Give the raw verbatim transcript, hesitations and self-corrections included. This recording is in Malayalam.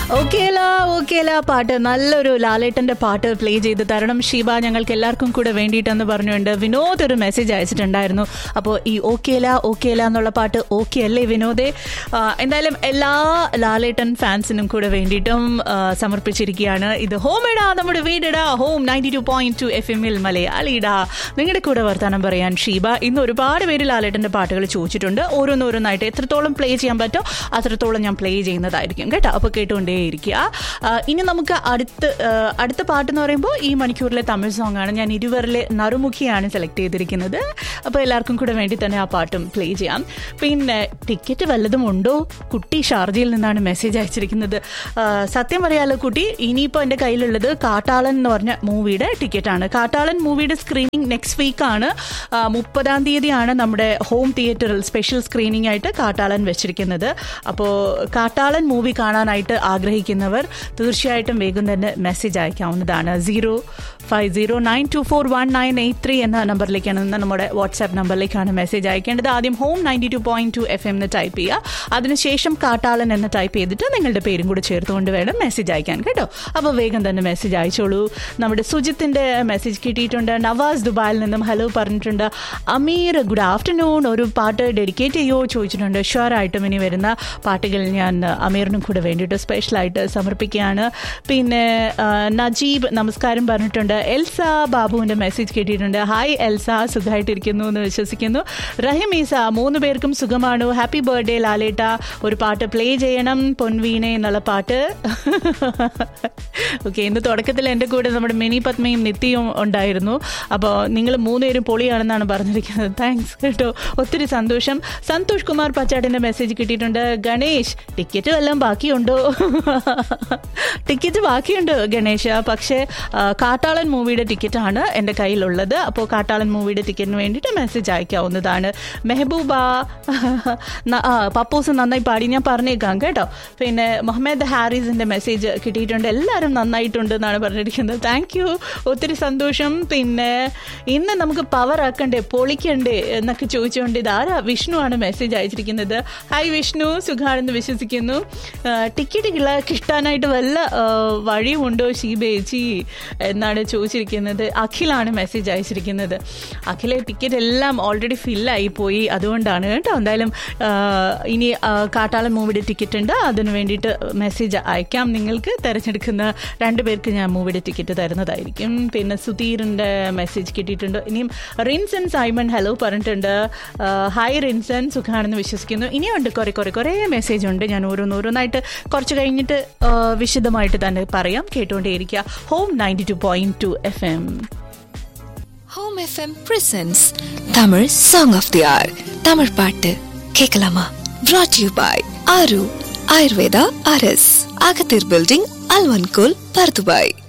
ഓക്കേല ഓക്കേല പാട്ട്, നല്ലൊരു ലാലേട്ടന്റെ പാട്ട് പ്ലേ ചെയ്ത് തരണം ഷീബ, ഞങ്ങൾക്ക് എല്ലാവർക്കും കൂടെ വേണ്ടിയിട്ടെന്ന് പറഞ്ഞുകൊണ്ട് വിനോദ് ഒരു മെസ്സേജ് അയച്ചിട്ടുണ്ടായിരുന്നു. അപ്പോൾ ഈ ഓക്കേല ഓക്കേല എന്നുള്ള പാട്ട് ഓക്കെ അല്ലേ വിനോദേ? എന്തായാലും എല്ലാ ലാലേട്ടൻ ഫാൻസിനും കൂടെ വേണ്ടിയിട്ടും സമർപ്പിച്ചിരിക്കുകയാണ്. ഇത് ഹോം ഇടാ, നമ്മുടെ വീടിടാ, home ninety two point two F എമ്മിൽ മലയാളിടാ. നിങ്ങളുടെ കൂടെ വർത്താനം പറയാൻ ഷീബ. ഇന്ന് ഒരുപാട് പേര് ലാലേട്ടന്റെ പാട്ടുകൾ ചോദിച്ചിട്ടുണ്ട്. ഓരോന്നോരോന്നായിട്ട് എത്രത്തോളം പ്ലേ ചെയ്യാൻ പറ്റോ അത്രത്തോളം ഞാൻ പ്ലേ ചെയ്യുന്നതായിരിക്കും കേട്ടോ. അപ്പോൾ കേട്ടുകൊണ്ടേ ഇരിക്കുക. ഇനി നമുക്ക് അടുത്ത് അടുത്ത പാട്ടെന്ന് പറയുമ്പോൾ ഈ മണിക്കൂറിലെ തമിഴ് സോങ് ആണ്. ഞാൻ ഇരുവരിലെ നറുമുഖിയാണ് സെലക്ട് ചെയ്തിരിക്കുന്നത്. അപ്പോൾ എല്ലാവർക്കും കൂടെ വേണ്ടി തന്നെ ആ പാട്ടും പ്ലേ ചെയ്യാം. പിന്നെ ടിക്കറ്റ് വല്ലതും ഉണ്ടോ? കുട്ടി ഷാർജയിൽ നിന്നാണ് മെസ്സേജ് അയച്ചിരിക്കുന്നത്. സത്യം പറയാലോ കുട്ടി, ഇനിയിപ്പോൾ എൻ്റെ കയ്യിലുള്ളത് കാട്ടാളൻ എന്ന് പറഞ്ഞ മൂവിയുടെ ടിക്കറ്റാണ്. കാട്ടാളൻ മൂവിയുടെ സ്ക്രീനിങ് നെക്സ്റ്റ് വീക്കാണ്. മുപ്പതാം തീയതിയാണ് നമ്മുടെ ഹോം തിയേറ്ററിൽ സ്പെഷ്യൽ സ്ക്രീനിങ് ആയിട്ട് കാട്ടാളൻ വെച്ചിരിക്കുന്നത്. അപ്പോൾ കാട്ടാളൻ മൂവി കാണാനായിട്ട് ആഗ്രഹിക്കുന്നവർ തീർച്ചയായിട്ടും വേഗം തന്നെ മെസ്സേജ് അയക്കാവുന്നതാണ്. Zero five zero nine to four one nine eight three എന്ന നമ്പറിലേക്കാണ്, നമ്മുടെ വാട്സാപ്പ് നമ്പറിലേക്കാണ് മെസ്സേജ് അയക്കേണ്ടത്. ആദ്യം home ninety two point two F M എന്ന് ടൈപ്പ് ചെയ്യുക. അതിനുശേഷം കാട്ടാളൻ എന്ന് ടൈപ്പ് ചെയ്തിട്ട് നിങ്ങളുടെ പേരും കൂടെ ചേർത്തുകൊണ്ട് വേണം മെസ്സേജ് അയക്കാൻ കേട്ടോ. അപ്പോൾ വേഗം തന്നെ മെസ്സേജ് അയച്ചോളൂ. നമ്മുടെ സുജിത്തിൻ്റെ മെസ്സേജ് കിട്ടിയിട്ടുണ്ട്. നവാസ് ദുബായിൽ നിന്നും ഹലോ പറഞ്ഞിട്ടുണ്ട്. അമീർ ഗുഡ് ആഫ്റ്റർനൂൺ, ഒരു പാട്ട് ഡെഡിക്കേറ്റ് ചെയ്യുമോ ചോദിച്ചിട്ടുണ്ട്. ഷുവറായിട്ടും ഇനി വരുന്ന പാട്ടുകൾ ഞാൻ അമീറിനും കൂടെ വേണ്ടിയിട്ട് സ്പെഷ്യലായിട്ട് സമർപ്പിക്കുകയാണ്. പിന്നെ നജീബ് നമസ്കാരം പറഞ്ഞിട്ടുണ്ട്. എൽസ ബാബുവിൻ്റെ മെസ്സേജ് കിട്ടിയിട്ടുണ്ട്. ഹായ് എൽസ, സുഖമായിട്ടിരിക്കുന്നു എന്ന് വിശ്വസിക്കുന്നു. റഹിമീസ, മൂന്ന് പേർക്കും സുഖമാണോ? ഹാപ്പി ബർത്ത്ഡേ ലാലേട്ട, ഒരു പാട്ട് പ്ലേ ചെയ്യണം പൊൻവീനെ എന്നുള്ള പാട്ട്. ഓക്കെ, ഇന്ന് തുടക്കത്തിൽ എൻ്റെ കൂടെ നമ്മുടെ മിനി പത്മയും നിത്യയും ഉണ്ടായിരുന്നു. അപ്പോൾ നിങ്ങൾ മൂന്നുപേരും പൊളിയാണെന്നാണ് പറഞ്ഞിരിക്കുന്നത്. താങ്ക്സ് കേട്ടോ, ഒത്തിരി സന്തോഷം. സന്തോഷ് കുമാർ പച്ചാട്ടിൻ്റെ മെസ്സേജ് കിട്ടിയിട്ടുണ്ട്. ഗണേഷ്, ടിക്കറ്റ് വല്ലതും ബാക്കിയുണ്ടോ? ടിക്കറ്റ് ബാക്കിയുണ്ട് ഗണേഷ, പക്ഷേ കാട്ടാളൻ മൂവിയുടെ ടിക്കറ്റാണ് എൻ്റെ കയ്യിലുള്ളത്. അപ്പോൾ കാട്ടാളൻ മൂവിയുടെ ടിക്കറ്റിന് വേണ്ടിയിട്ട് മെസ്സേജ് അയക്കാവുന്നതാണ്. മെഹബൂബ, പപ്പൂസ് നന്നായി പാടി, ഞാൻ പറഞ്ഞേക്കാം കേട്ടോ. പിന്നെ മുഹമ്മദ് ഹാരിസിൻ്റെ മെസ്സേജ് കിട്ടിയിട്ടുണ്ട്. എല്ലാവരും നന്നായിട്ടുണ്ട് എന്നാണ് പറഞ്ഞിരിക്കുന്നത്. താങ്ക് യു, ഒത്തിരി സന്തോഷം. പിന്നെ ഇന്ന് നമുക്ക് പവർ ആക്കണ്ടേ, പൊളിക്കണ്ടേ എന്നൊക്കെ ചോദിച്ചുകൊണ്ട് ഇതാരാ? വിഷ്ണു ആണ് മെസ്സേജ് അയച്ചിരിക്കുന്നത്. ഹായ് വിഷ്ണു, സുഖാണെന്ന് വിശ്വസിക്കുന്നു. ടിക്കറ്റ് കിട്ടാനായിട്ട് വല്ല വഴിയുമുണ്ടോ ഷീബേച്ചി എന്നാണ് ചോദിച്ചിരിക്കുന്നത്. അഖിലാണ് മെസ്സേജ് അയച്ചിരിക്കുന്നത്. അഖിലെ ടിക്കറ്റ് എല്ലാം ഓൾറെഡി ഫില്ലായി പോയി, അതുകൊണ്ടാണ് കേട്ടോ. എന്തായാലും ഇനി കാട്ടാളൻ മൂവിയുടെ ടിക്കറ്റ് ഉണ്ട്, അതിന് വേണ്ടിയിട്ട് മെസ്സേജ് അയക്കാം. നിങ്ങൾക്ക് തിരഞ്ഞെടുക്കുന്ന രണ്ടു പേർക്ക് ഞാൻ മൂവിയുടെ ടിക്കറ്റ് തരുന്നതായിരിക്കും. പിന്നെ സുധീറിൻ്റെ മെസ്സേജ് കിട്ടിയിട്ടുണ്ട്. ഇനിയും റിൻസൺ സൈമൺ ഹലോ പറഞ്ഞിട്ടുണ്ട്. ഹായ് റിൻസൺ, സുഖമാണെന്ന് വിശ്വസിക്കുന്നു. ഇനിയുണ്ട് കുറേ കുറേ കുറേ മെസ്സേജ് ഉണ്ട്. ഞാൻ ഓരോന്നോരോന്നായിട്ട് കുറച്ച് കഴിഞ്ഞിട്ട് വിശദമായിട്ട് തന്നെ പറയാം. കേട്ടുകൊണ്ടേയിരിക്കുക home ninety two point two F M. Home FM presents Tamil song of they are. Tamil பாட்டு கேட்கலாமா? brought to you by ஆரு ஆயுர்வேதா ஆர்எஸ், அகத்தீர் பில்டிங், அல்வன்கோல், பர்துபாய்.